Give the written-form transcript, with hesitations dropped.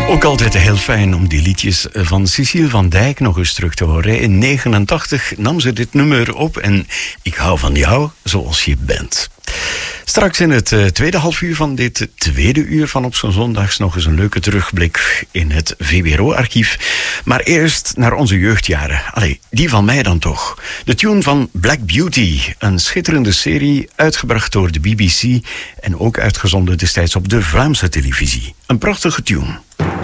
Ook altijd heel fijn om die liedjes van Cecile van Dijk nog eens terug te horen. In 1989 nam ze dit nummer op en ik hou van jou zoals je bent. Straks in het tweede halfuur van dit tweede uur van Op zo'n Zondags nog eens een leuke terugblik in het VWRO-archief. Maar eerst naar onze jeugdjaren. Allee, die van mij dan toch. De tune van Black Beauty, een schitterende serie uitgebracht door de BBC en ook uitgezonden destijds op de Vlaamse televisie. Een prachtige tune.